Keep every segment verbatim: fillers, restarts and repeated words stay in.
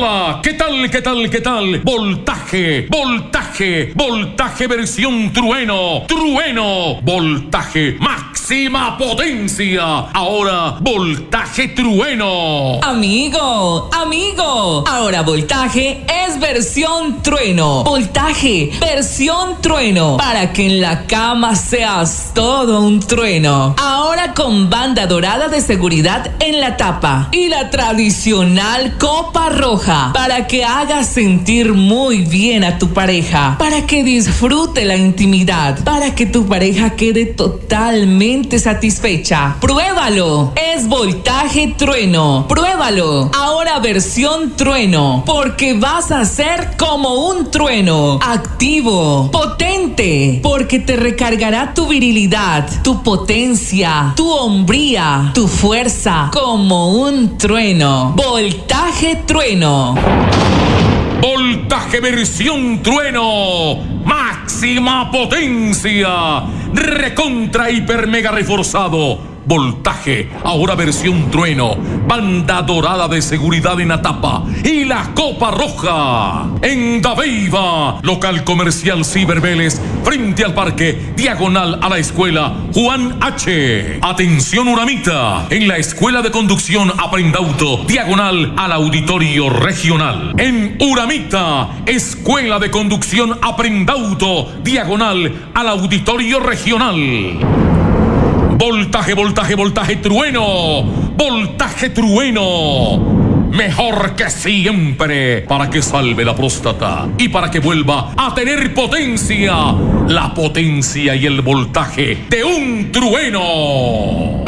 Hola, ¿qué tal, qué tal, qué tal? Voltaje, voltaje, voltaje versión trueno, trueno, voltaje, máxima potencia. Ahora, voltaje trueno. Amigo, amigo, ahora voltaje es versión trueno. Voltaje, versión trueno, para que en la cama seas todo un trueno. Ahora con banda dorada de seguridad en la tapa y la tradicional copa roja, para que hagas sentir muy bien a tu pareja, para que disfrute la intimidad, para que tu pareja quede totalmente satisfecha. Pruébalo, es voltaje trueno. Pruébalo, ahora versión trueno, porque vas a ser como un trueno, activo, potente, porque te recargará tu virilidad, tu potencia, tu hombría, tu fuerza, como un trueno. Voltaje trueno. Voltaje versión trueno, máxima potencia, recontra hiper mega reforzado. Voltaje, ahora versión trueno, banda dorada de seguridad en la tapa y la copa roja. En Dabeiba, local comercial Ciber Vélez, frente al parque, diagonal a la escuela Juan H. Atención Uramita, en la escuela de conducción Aprendauto, diagonal al auditorio regional. En Uramita, escuela de conducción Aprendauto, diagonal al auditorio regional. Voltaje, voltaje, voltaje trueno, voltaje trueno, mejor que siempre, para que salve la próstata y para que vuelva a tener potencia, la potencia y el voltaje de un trueno.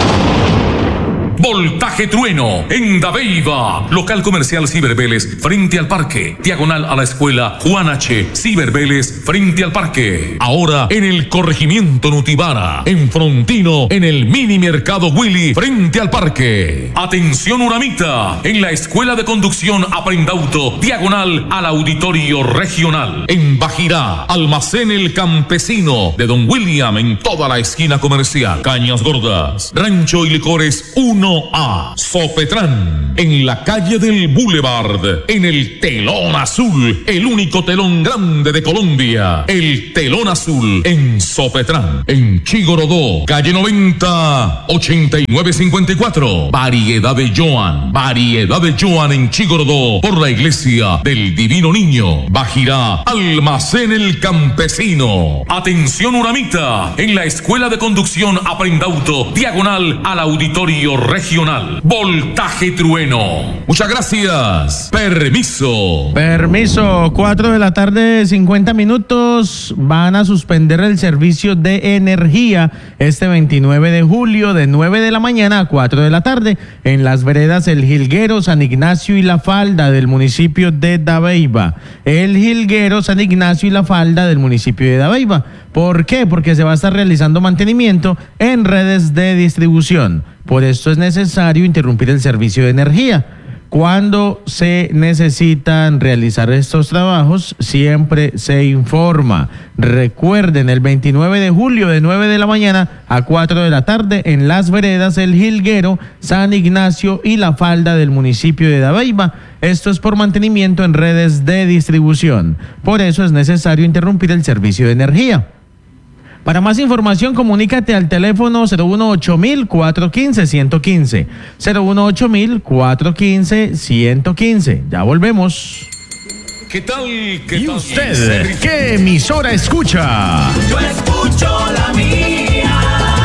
Voltaje trueno, en Dabeiba, local comercial Ciber Vélez, frente al parque, diagonal a la escuela Juan H. Ciber Vélez, frente al parque. Ahora en el corregimiento Nutibara, en Frontino, en el mini mercado Willy, frente al parque. Atención Uramita, en la escuela de conducción Aprendauto, diagonal al auditorio regional. En Bajirá, almacén El Campesino de Don William, en toda la esquina comercial. Cañas Gordas, Rancho y Licores uno A, Sopetrán, en la calle del Boulevard, en el telón azul, el único telón grande de Colombia, el telón azul en Sopetrán, en Chigorodó, calle noventa, ochenta y nueve cincuenta y cuatro, variedad de Joan, variedad de Joan en Chigorodó, por la iglesia del Divino Niño. Bajirá, almacén El Campesino. Atención Uramita, en la escuela de conducción Aprendauto, diagonal al auditorio regional. Voltaje trueno. Muchas gracias. Permiso. Permiso. Cuatro de la tarde, cincuenta minutos. Van a suspender el servicio de energía este veintinueve de julio de nueve de la mañana a cuatro de la tarde en las veredas El Jilguero, San Ignacio y La Falda del municipio de Dabeiba. El Jilguero, San Ignacio y La Falda del municipio de Dabeiba. ¿Por qué? Porque se va a estar realizando mantenimiento en redes de distribución. Por esto es necesario interrumpir el servicio de energía. Cuando se necesitan realizar estos trabajos, siempre se informa. Recuerden, el veintinueve de julio de nueve de la mañana a cuatro de la tarde en las veredas El Jilguero, San Ignacio y La Falda del municipio de Dabeiba. Esto es por mantenimiento en redes de distribución. Por eso es necesario interrumpir el servicio de energía. Para más información, comunícate al teléfono cero uno ocho mil, cuatrocientos quince, ciento quince. cero uno ocho mil, cuatrocientos quince, ciento quince. Ya volvemos. ¿Qué tal? ¿Qué ¿Y tal? usted qué emisora escucha? Yo escucho la mía.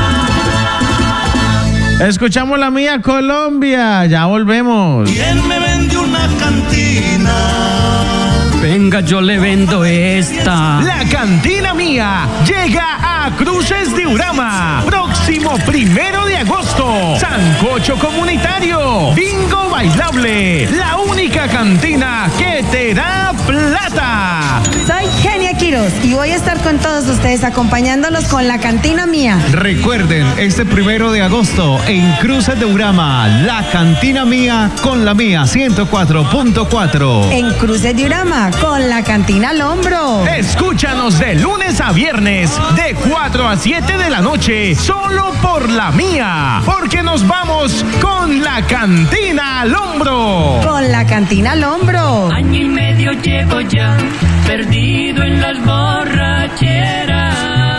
Escuchamos la mía Colombia. Ya volvemos. ¿Quién me vende una cantina? Venga, yo le vendo esta. La cantina mía llega a Cruces de Urama. Próximo primero de agosto. Sancocho comunitario. Bingo bailable. La única cantina que te da plata. Soy Genia Quiroz y voy a estar con todos ustedes acompañándolos con la cantina mía. Recuerden, este primero de agosto en Cruces de Urama, la cantina mía con la mía ciento cuatro punto cuatro. En Cruces de Urama con la cantina al hombro. Escúchanos de lunes a viernes de cuatro a siete de la noche solo por la mía, porque nos vamos con la cantina al hombro. Con con la cantina al hombro. Año y medio llevo ya, perdido en las borracheras.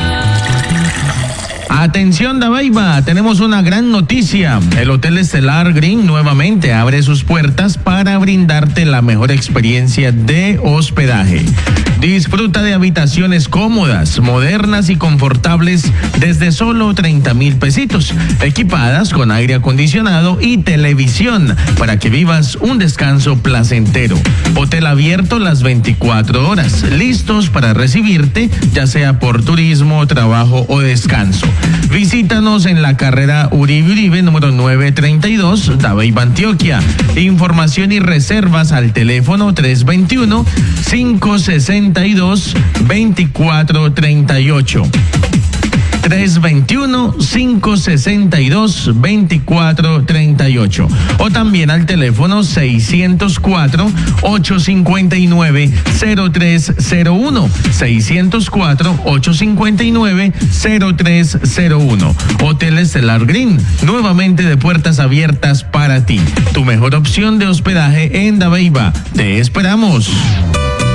Atención Dabeiba, tenemos una gran noticia. El Hotel Estelar Green nuevamente abre sus puertas para brindarte la mejor experiencia de hospedaje. Disfruta de habitaciones cómodas, modernas y confortables desde solo treinta mil pesitos, equipadas con aire acondicionado y televisión para que vivas un descanso placentero. Hotel abierto las veinticuatro horas, listos para recibirte, ya sea por turismo, trabajo o descanso. Visítanos en la carrera Uribe Uribe número novecientos treinta y dos, Dabeiba, Antioquia. Información y reservas al teléfono tres dos uno, cinco seis dos, dos cuatro tres ocho. tres dos uno, cinco seis dos, dos cuatro tres ocho o también al teléfono seiscientos cuatro, ochocientos cincuenta y nueve, cero tres cero uno, seiscientos cuatro, ochocientos cincuenta y nueve, cero tres cero uno. Hotel Estelar Green, nuevamente de puertas abiertas para ti. Tu mejor opción de hospedaje en Dabeiba. Te esperamos.